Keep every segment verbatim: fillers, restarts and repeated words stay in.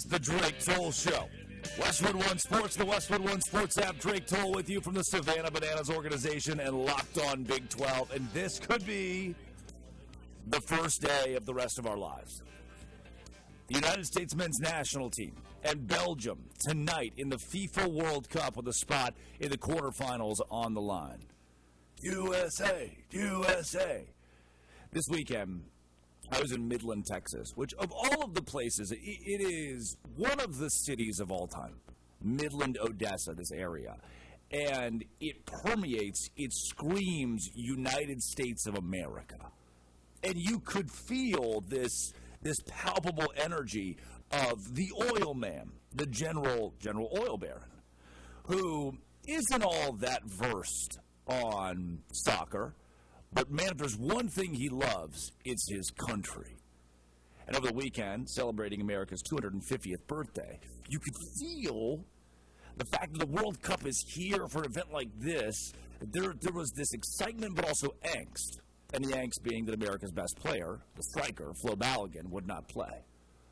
The Drake Toll Show. Westwood One Sports, the Westwood One Sports app. Drake Toll with you from the Savannah Bananas organization and Locked On Big twelve. And this could be the first day of the rest of our lives. The United States men's national team and Belgium tonight in the FIFA World Cup with a spot in the quarterfinals on the line. U S A, U S A. This weekend, I was in Midland, Texas, which of all of the places, it is one of the cities of all time. Midland, Odessa, this area. And it permeates, it screams United States of America. And you could feel this, this palpable energy of the oil man, the general, general oil baron, who isn't all that versed on soccer. But, man, if there's one thing he loves, it's his country. And over the weekend, celebrating America's two hundred fiftieth birthday, you could feel the fact that the World Cup is here for an event like this. There, there was this excitement, but also angst. And the angst being that America's best player, the striker, Flo Balogun, would not play.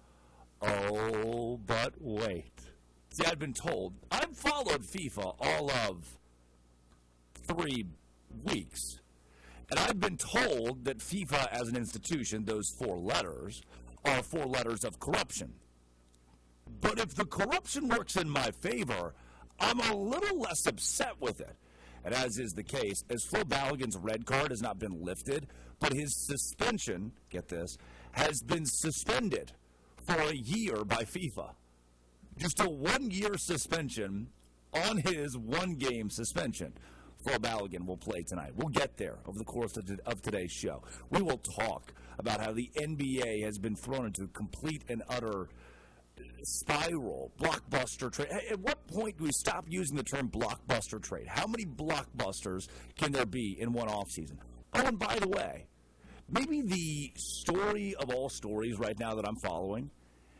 Oh, but wait. See, I've been told, I've followed FIFA all of three weeks. And I've been told that FIFA as an institution, those four letters, are four letters of corruption. But if the corruption works in my favor, I'm a little less upset with it. And as is the case, as Flo Balogun's red card has not been lifted, but his suspension, get this, has been suspended for a year by FIFA. Just a one-year suspension on his one-game suspension. Flo Balogun will play tonight. We'll get there over the course of, of today's show. We will talk about how the N B A has been thrown into complete and utter spiral, blockbuster trade. At what point do we stop using the term blockbuster trade? How many blockbusters can there be in one offseason? Oh, and by the way, maybe the story of all stories right now that I'm following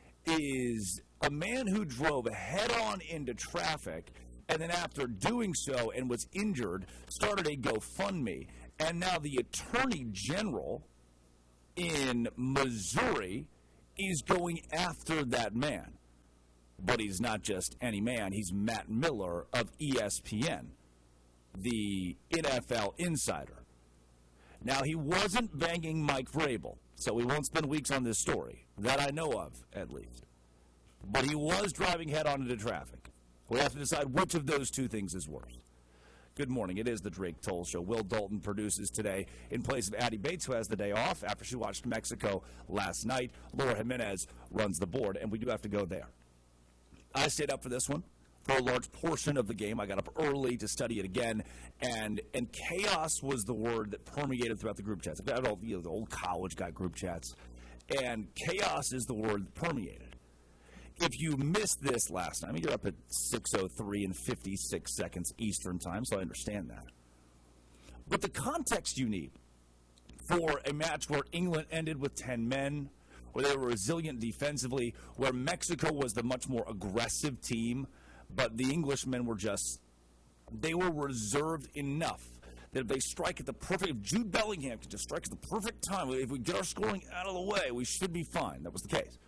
is a man who drove head-on into traffic and then after doing so and was injured, started a GoFundMe. And now the Attorney General in Missouri is going after that man. But he's not just any man. He's Matt Miller of E S P N, the N F L insider. Now, he wasn't banging Mike Vrabel, so we won't spend weeks on this story, that I know of, at least. But he was driving head-on into traffic. We have to decide which of those two things is worse. Good morning. It is the Drake Toll Show. Will Dalton produces today in place of Addie Bates, who has the day off after she watched Mexico last night. Laura Jimenez runs the board, and we do have to go there. I stayed up for this one for a large portion of the game. I got up early to study it again, and and chaos was the word that permeated throughout the group chats. I've got all, you know, the old college guy group chats, and chaos is the word that permeated. If you missed this last night, I mean, you're up at six oh three and fifty-six seconds Eastern time, so I understand that. But the context you need for a match where England ended with ten men, where they were resilient defensively, where Mexico was the much more aggressive team, but the Englishmen were just, they were reserved enough that if they strike at the perfect, if Jude Bellingham could just strike at the perfect time, if we get our scoring out of the way, we should be fine. That was the case.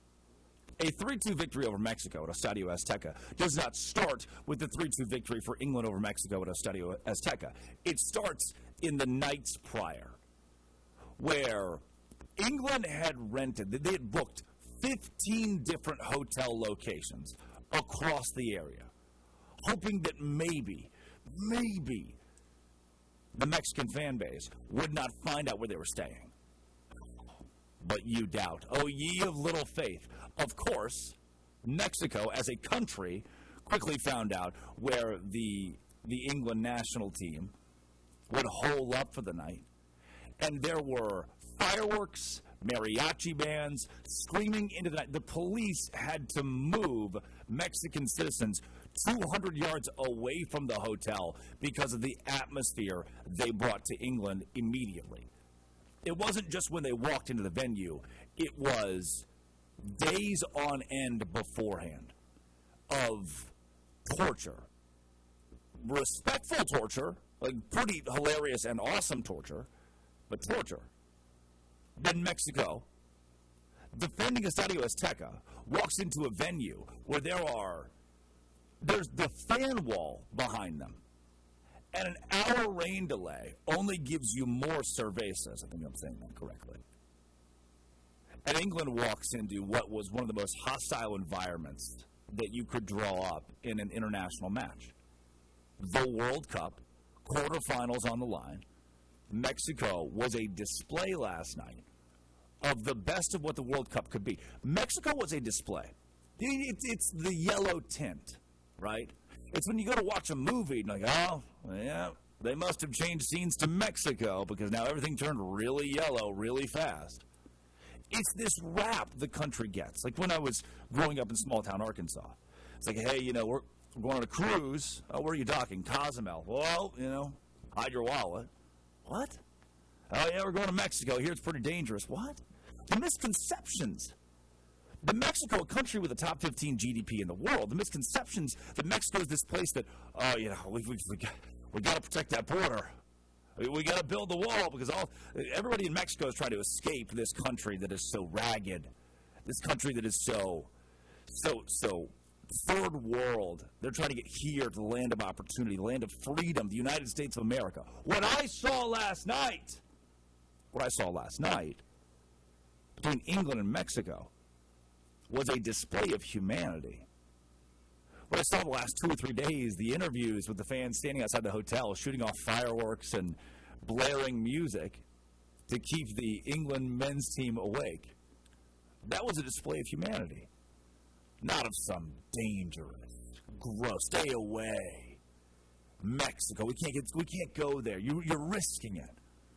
A three two victory over Mexico at Estadio Azteca does not start with the three two victory for England over Mexico at Estadio Azteca. It starts in the nights prior, where England had rented, they had booked fifteen different hotel locations across the area, hoping that maybe, maybe the Mexican fan base would not find out where they were staying. But you doubt. Oh, ye of little faith. Of course, Mexico, as a country, quickly found out where the the England national team would hole up for the night. And there were fireworks, mariachi bands, screaming into the night. The police had to move Mexican citizens two hundred yards away from the hotel because of the atmosphere they brought to England immediately. It wasn't just when they walked into the venue. It was days on end beforehand of torture. Respectful torture, like pretty hilarious and awesome torture, but torture. Then Mexico, defending Estadio Azteca, walks into a venue where there are, there's the fan wall behind them. And an hour rain delay only gives you more cervezas. I think I'm saying that correctly. And England walks into what was one of the most hostile environments that you could draw up in an international match. The World Cup, quarterfinals on the line. Mexico was a display last night of the best of what the World Cup could be. Mexico was a display. It's the yellow tint, right? It's when you go to watch a movie and like, oh, yeah, they must have changed scenes to Mexico because now everything turned really yellow really fast. It's this rap the country gets. Like when I was growing up in small-town Arkansas. It's like, hey, you know, we're, we're going on a cruise. Oh, where are you docking? Cozumel. Well, you know, hide your wallet. What? Oh, yeah, we're going to Mexico. Here it's pretty dangerous. What? The misconceptions. The Mexico, a country with a top fifteen G D P in the world, the misconceptions that Mexico is this place that, oh, you know, we, we, we, got, we got to protect that border. We, we got to build the wall because all everybody in Mexico is trying to escape this country that is so ragged, this country that is so, so, so third world. They're trying to get here to the land of opportunity, the land of freedom, the United States of America. What I saw last night, what I saw last night between England and Mexico was a display of humanity. What I saw the last two or three days, the interviews with the fans standing outside the hotel, shooting off fireworks and blaring music to keep the England men's team awake. That was a display of humanity, not of some dangerous, gross, stay away. Mexico, we can't get, we can't go there. You, you're risking it.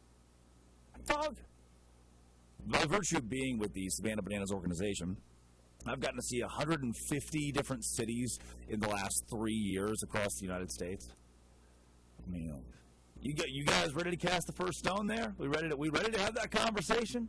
Dog. By virtue of being with the Savannah Bananas organization, I've gotten to see one hundred fifty different cities in the last three years across the United States. I mean, you got, you guys ready to cast the first stone there? We ready to we ready to have that conversation?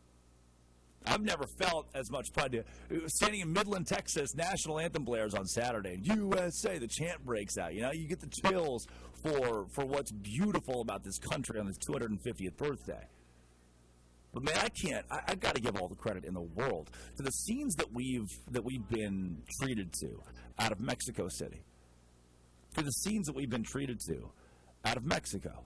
I've never felt as much pride. Standing in Midland, Texas, national anthem blares on Saturday. U S A, the chant breaks out. You know, you get the chills for for what's beautiful about this country on its two hundred fiftieth birthday. But man, I can't. I, I've got to give all the credit in the world to the scenes that we've that we've been treated to out of Mexico City. To the scenes that we've been treated to out of Mexico,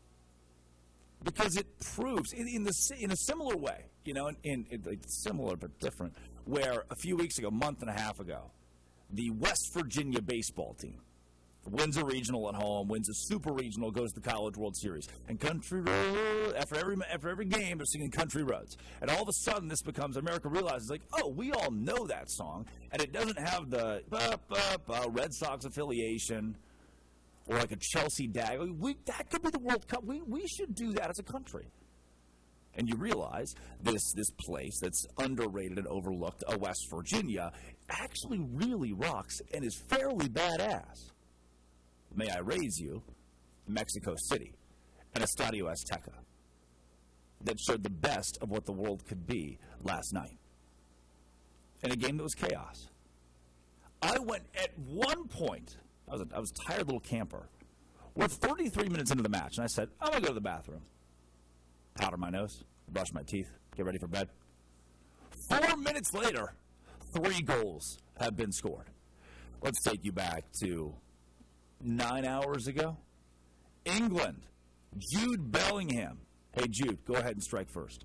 because it proves in, in the in a similar way, you know, in, in, in like similar but different. Where a few weeks ago, a month and a half ago, the West Virginia baseball team wins a regional at home, wins a super regional, goes to the College World Series. And Country Road, after every after every game, they're singing Country Roads. And all of a sudden, this becomes, America realizes, like, oh, we all know that song. And it doesn't have the uh, uh, uh, Red Sox affiliation or like a Chelsea dag. We, that could be the World Cup. We, we should do that as a country. And you realize this this place that's underrated and overlooked, uh, West Virginia, actually really rocks and is fairly badass. May I raise you, Mexico City, and Estadio Azteca, that showed the best of what the world could be last night. In a game that was chaos. I went at one point, I was a, I was a tired little camper. We're thirty-three minutes into the match, and I said, I'm going to go to the bathroom. Powder my nose, brush my teeth, get ready for bed. Four minutes later, three goals have been scored. Let's take you back to nine hours ago. England, Jude Bellingham. Hey, Jude, go ahead and strike first.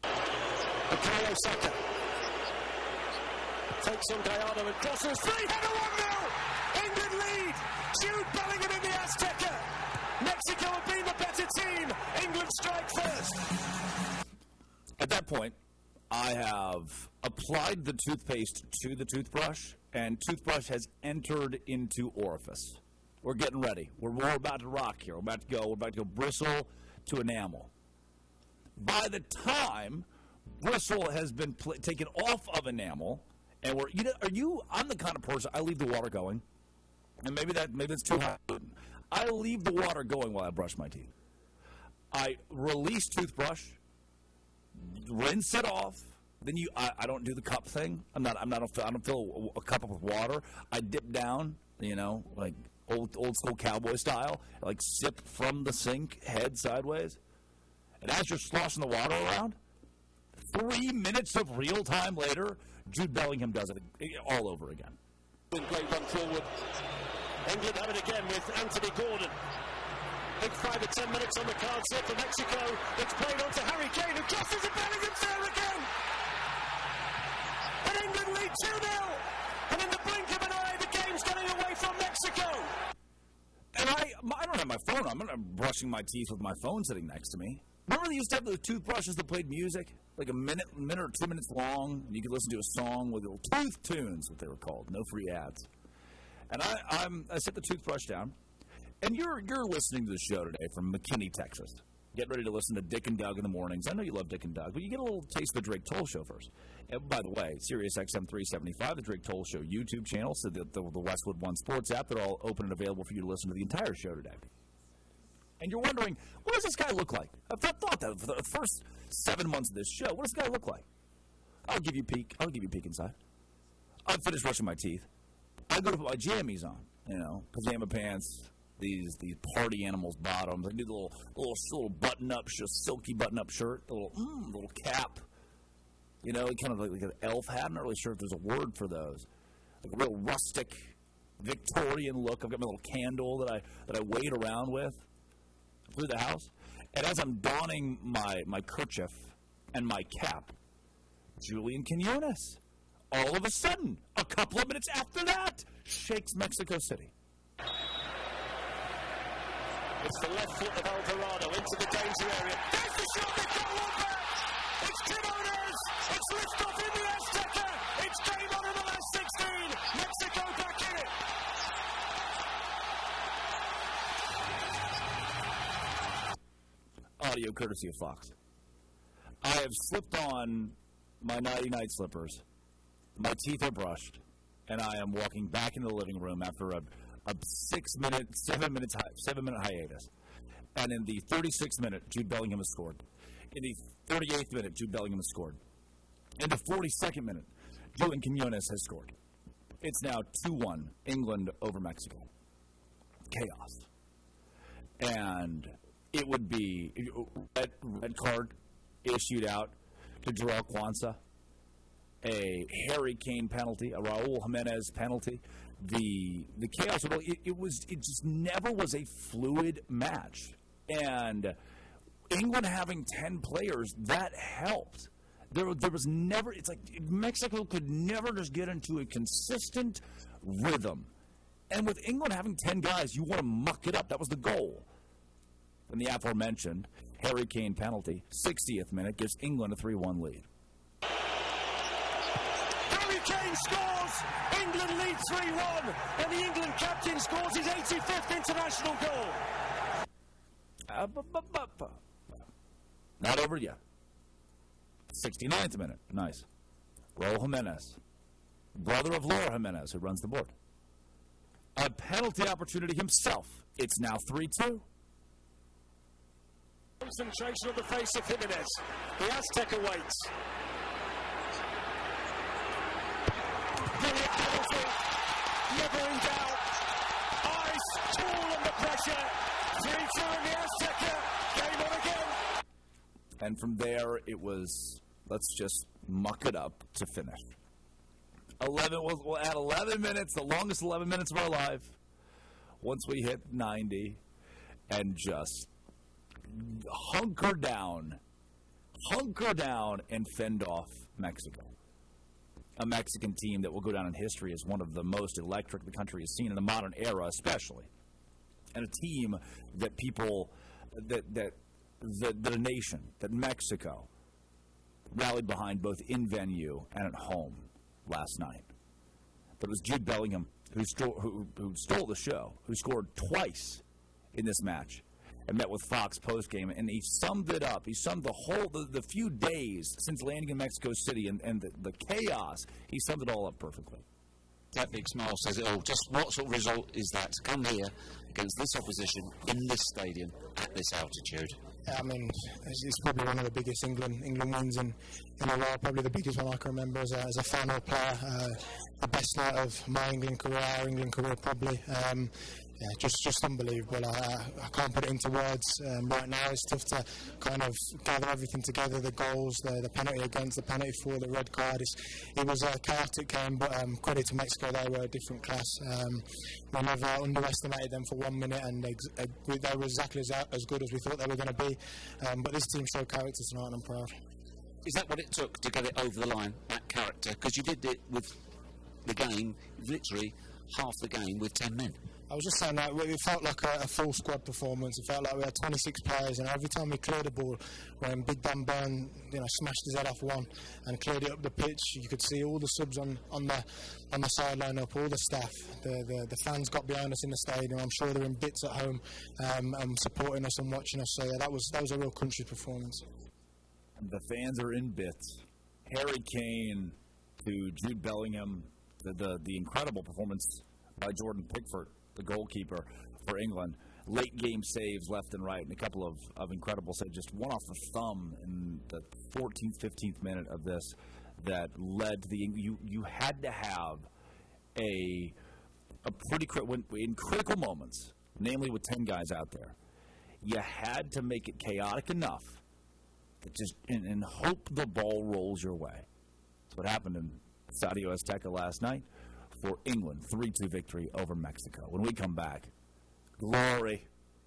Bukayo Saka takes on Gallardo and crosses. Three-header one nil. England lead. Jude Bellingham in the Azteca. Mexico have been the better team. England strike first. At that point, I have applied the toothpaste to the toothbrush, and toothbrush has entered into orifice. We're getting ready. We're, we're about to rock here. We're about to go. We're about to go bristle to enamel. By the time bristle has been pl- taken off of enamel, and we're, you know, are you? I'm the kind of person, I leave the water going, and maybe that maybe it's too hot. I leave the water going while I brush my teeth. I release toothbrush, rinse it off. Then you, I, I don't do the cup thing. I'm not. I'm not. A, I don't fill a, a cup up with water. I dip down. You know, like old old school cowboy style. Like sip from the sink, head sideways. And as you're sloshing the water around, three minutes of real time later, Jude Bellingham does it all over again. Great run forward. England have it again with Anthony Gordon. Big five or ten minutes on the cards here for Mexico. It's played on to Harry Kane, who crosses and Bellingham's there again. And England lead two nil. And in the blink of an eye, the game's getting away from Mexico. And I, I don't have my phone on. I'm not brushing my teeth with my phone sitting next to me. Remember they used to have those toothbrushes that played music? Like a minute, minute or two minutes long, and you could listen to a song with little tooth tunes, what they were called. No free ads. And I, I'm, I set the toothbrush down, and you're you're listening to the show today from McKinney, Texas. Get ready to listen to Dick and Doug in the mornings. I know you love Dick and Doug, but you get a little taste of the Drake Toll Show first. And by the way, Sirius X M three seventy-five, the Drake Toll Show YouTube channel, so the, the, the Westwood One Sports app, they're all open and available for you to listen to the entire show today. And you're wondering, what does this guy look like? I've thought that for the first seven months of this show. What does this guy look like? I'll give you a peek. I'll give you a peek inside. I've finished brushing my teeth. I go to put my jammies on, you know, pajama pants, these these party animals bottoms. I do the little little little button up, just silky button up shirt, the little mm, little cap, you know, kind of like, like an elf hat. I'm not really sure if there's a word for those. Like a real rustic Victorian look. I've got my little candle that I that I wade around with through the house. And as I'm donning my my kerchief and my cap, Julian Quinones, all of a sudden, a couple of minutes after that, shakes Mexico City. It's the left foot of Alvarado into the danger area. There's the shot that got one back. It's Quinones. It's lift off in the Azteca. It's game on in the last sixteen. Mexico back in it. Audio courtesy of Fox. I have slipped on my nighty-night slippers. My teeth are brushed, and I am walking back into the living room after a, a six-minute, seven-minute, seven-minute hiatus. And in the thirty-sixth minute, Jude Bellingham has scored. In the thirty-eighth minute, Jude Bellingham has scored. In the forty-second minute, Julian Quinones has scored. It's now two one, England over Mexico. Chaos. And it would be red, red card issued out to Joel Kwanzaa, a Harry Kane penalty, a Raul Jimenez penalty. The the chaos, it, it was it just never was a fluid match. And England having ten players, that helped. There, there was never, it's like Mexico could never just get into a consistent rhythm. And with England having ten guys, you want to muck it up. That was the goal. And the aforementioned Harry Kane penalty, sixtieth minute, gives England a three one lead. Harry Kane scores! England lead three one, and the England captain scores his eighty-fifth international goal. Uh, bu- bu- bu- bu- Not over yet. sixty-ninth minute, nice. Raul Jimenez, brother of Laura Jimenez, who runs the board. A penalty opportunity himself. It's now three two. Concentration on the face of Jimenez. The Azteca waits. Brilliant penalty. Never in doubt. Eyes cool under pressure. three two in the Azteca. Game on again. And from there, it was, let's just muck it up to finish. eleven, we'll, we'll add eleven minutes, the longest eleven minutes of our life, once we hit ninety, and just hunker down, hunker down and fend off Mexico. A Mexican team that will go down in history as one of the most electric the country has seen in the modern era, especially. And a team that people, that, that, that, that a nation, that Mexico rallied behind both in venue and at home last night. But it was Jude Bellingham who, sto- who, who stole the show, who scored twice in this match. I met with Fox postgame, and he summed it up. He summed the whole, the, the few days since landing in Mexico City and, and the, the chaos, he summed it all up perfectly. That big smile says it all. Just what sort of result is that to come here against this opposition in this stadium at this altitude? Yeah, I mean, it's, it's probably one of the biggest England England wins in, in a while, probably the biggest one I can remember as a, as a final player. Uh, the best night of my England career, our England career probably. Um, yeah, just just unbelievable. I, I can't put it into words um, right now. It's tough to kind of gather everything together, the goals, the, the penalty against, the penalty for, the red card. It's, it was a chaotic game, but um, credit to Mexico, they were a different class. Um, we never underestimated them for one minute, and ex- uh, they were exactly as, as good as we thought they were going to be. Um, but this team showed character tonight, and I'm proud. Is that what it took to get it over the line, that character? Because you did it with the game, literally half the game with ten men. I was just saying that it felt like a, a full squad performance. It felt like we had twenty-six players, and every time we cleared the ball, when Big Dan Burn, you know, smashed his head off one and cleared it up the pitch, you could see all the subs on, on the on the sideline up, all the staff, the, the the fans got behind us in the stadium. I'm sure they're in bits at home, um, and supporting us and watching us. So yeah, that was that was a real country performance. The fans are in bits. Harry Kane to Jude Bellingham, the the, the incredible performance by Jordan Pickford, the goalkeeper for England. Late game saves left and right, and a couple of, of incredible saves. Just one off the thumb in the fourteenth, fifteenth minute of this that led to the. You you had to have a a pretty when, in critical moments, namely with ten guys out there. You had to make it chaotic enough that just and, and hope the ball rolls your way. That's what happened in Estadio Azteca last night for England, three two victory over Mexico. When we come back, glory,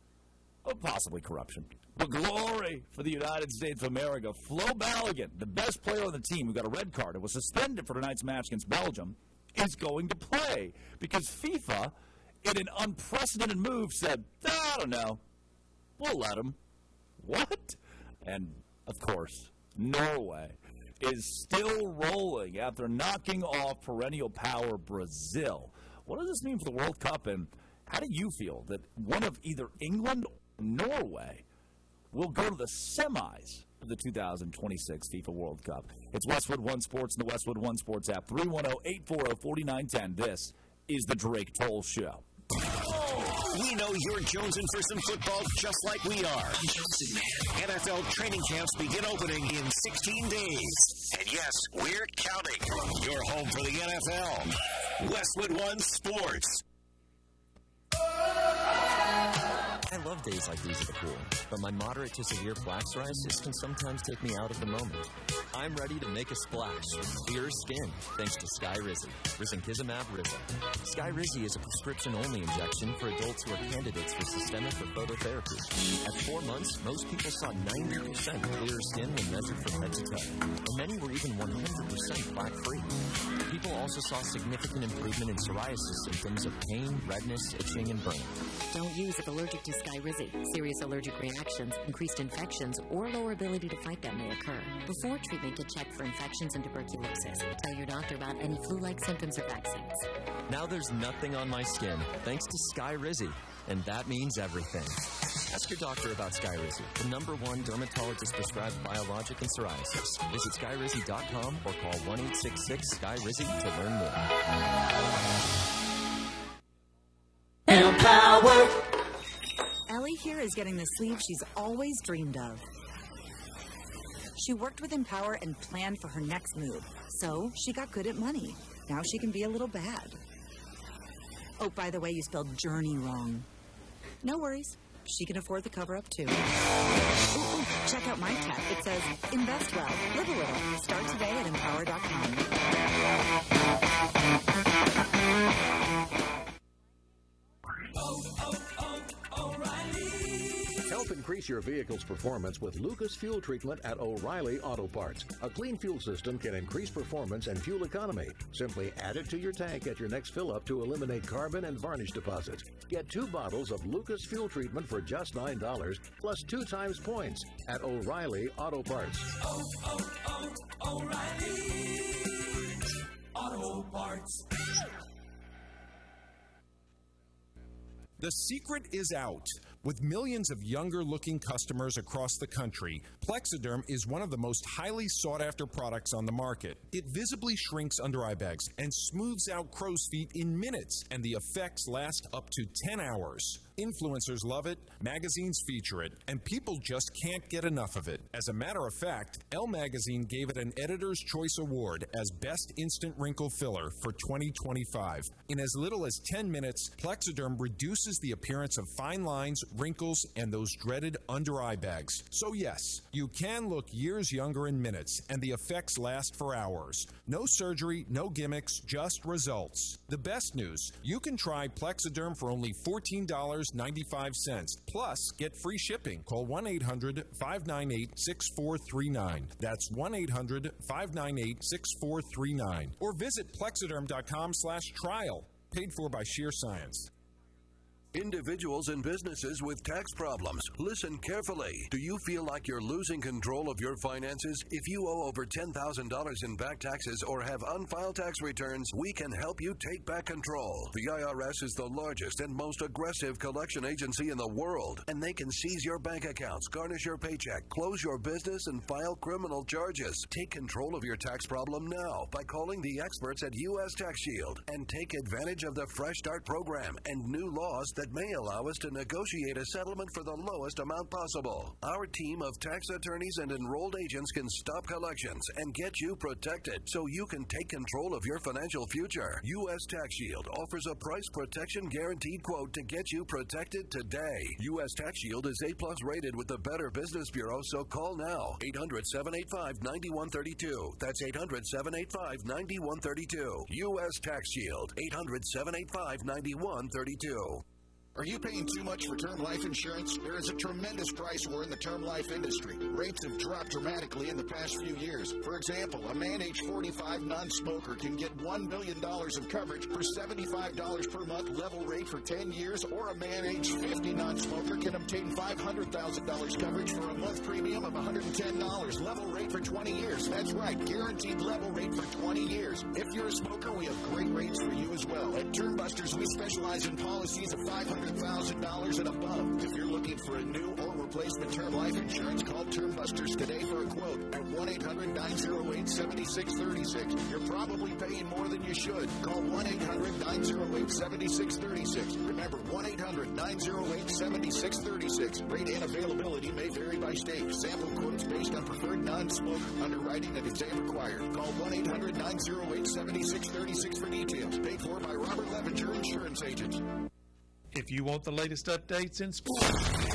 or possibly corruption, but glory for the United States of America. Flo Balogun, the best player on the team who got a red card and was suspended for tonight's match against Belgium, is going to play because FIFA, in an unprecedented move, said, I don't know, we'll let him. What? And, of course, Norway is still rolling after knocking off perennial power Brazil. What does this mean for the World Cup, and how do you feel that one of either England or Norway will go to the semis of the two thousand twenty-six FIFA World Cup? It's Westwood One Sports and the Westwood One Sports app, three one zero, eight four zero, four nine one zero. This is the Drake Toll Show. We know you're jonesing for some football just like we are. N F L training camps begin opening in sixteen days. And yes, we're counting. Your home for the N F L. Westwood One Sports. I love days like these at the pool, but my moderate to severe plaque psoriasis can sometimes take me out of the moment. I'm ready to make a splash with clearer skin thanks to Skyrizi, risankizumab Riza. Skyrizi is a prescription-only injection for adults who are candidates for systemic or phototherapy. At four months, most people saw ninety percent clearer skin when measured from head to toe, and many were even one hundred percent plaque-free. People also saw significant improvement in psoriasis symptoms of pain, redness, itching, and burning. Don't use if allergic to Skyrizi. Serious allergic reactions, increased infections, or lower ability to fight them may occur. Before treatment, get checked for infections and tuberculosis. Tell your doctor about any flu-like symptoms or vaccines. Now there's nothing on my skin, thanks to Skyrizi, and that means everything. Ask your doctor about Skyrizi, the number one dermatologist-prescribed biologic in psoriasis. Visit Skyrizi dot com or call one eight six six Sky Rizi to learn more. Empower! Ellie here is getting the sleeve she's always dreamed of. She worked with Empower and planned for her next move, so she got good at money. Now she can be a little bad. Oh, by the way, you spelled journey wrong. No worries. She can afford the cover-up, too. Ooh, ooh, check out my tech. It says, invest well, live a little. Start today at empower dot com. Oh, oh, oh, O'Reilly. Help increase your vehicle's performance with Lucas Fuel Treatment at O'Reilly Auto Parts. A clean fuel system can increase performance and fuel economy. Simply add it to your tank at your next fill-up to eliminate carbon and varnish deposits. Get two bottles of Lucas Fuel Treatment for just nine dollars, plus two times points at O'Reilly Auto Parts. Oh, oh, oh, O'Reilly Auto Parts. The secret is out. With millions of younger-looking customers across the country, Plexiderm is one of the most highly sought-after products on the market. It visibly shrinks under-eye bags and smooths out crow's feet in minutes, and the effects last up to ten hours. Influencers love it, magazines feature it, and people just can't get enough of it. As a matter of fact, Elle Magazine gave it an Editor's Choice Award as Best Instant Wrinkle Filler for twenty twenty-five. In as little as ten minutes, Plexiderm reduces the appearance of fine lines, wrinkles, and those dreaded under-eye bags. So yes, you can look years younger in minutes, and the effects last for hours. No surgery, no gimmicks, just results. The best news, you can try Plexiderm for only fourteen dollars and ninety-five cents, plus get free shipping. Call one eight hundred, five nine eight, six four three nine. That's one eight hundred, five nine eight, six four three nine. Or visit plexiderm.com slash trial. Paid for by Sheer Science. Individuals and businesses with tax problems, listen carefully. Do you feel like you're losing control of your finances? If you owe over ten thousand dollars in back taxes or have unfiled tax returns, we can help you take back control. The I R S is the largest and most aggressive collection agency in the world, and they can seize your bank accounts, garnish your paycheck, close your business, and file criminal charges. Take control of your tax problem now by calling the experts at U S Tax Shield and take advantage of the Fresh Start program and new laws that that may allow us to negotiate a settlement for the lowest amount possible. Our team of tax attorneys and enrolled agents can stop collections and get you protected so you can take control of your financial future. U S Tax Shield offers a price protection guaranteed quote to get you protected today. U S Tax Shield is A plus rated with the Better Business Bureau, so call now. eight hundred, seven eight five, nine one three two. That's eight hundred, seven eight five, nine one three two. U S Tax Shield. eight hundred, seven eight five, nine one three two. Are you paying too much for term life insurance? There is a tremendous price war in the term life industry. Rates have dropped dramatically in the past few years. For example, a man age forty-five non-smoker can get one billion dollars of coverage for seventy-five dollars per month level rate for ten years, or a man age fifty non-smoker can obtain five hundred thousand dollars coverage for a month premium of one hundred ten dollars level rate for twenty years. That's right, guaranteed level rate for twenty years. If you're a smoker, we have great rates for you as well. At Term Busters, we specialize in policies of five hundred thousand dollars and above. If you're looking for a new or replacement term life insurance, call Term Busters today for a quote at one eight hundred, nine oh eight, seven six three six. You're probably paying more than you should. Call one eight hundred, nine oh eight, seven six three six. Remember, one eight hundred, nine oh eight, seven six three six. Rate and availability may vary by state. Sample quotes based on preferred non-smoker. Underwriting and exam required. Call one eight hundred, nine oh eight, seven six three six for details. Paid for by Robert Levenger Insurance Agents. If you want the latest updates in sports,